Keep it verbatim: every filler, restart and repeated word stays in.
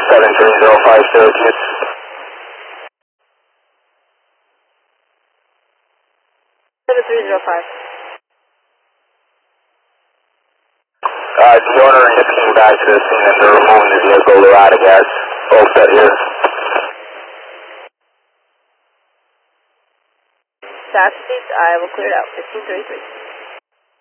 seven three zero five Syracuse. seven three zero five. Uh, the owner just came back to the scene and they're removing the vehicle. They're out of gas. All set here. South Street, I will clear it out. fifteen thirty-three.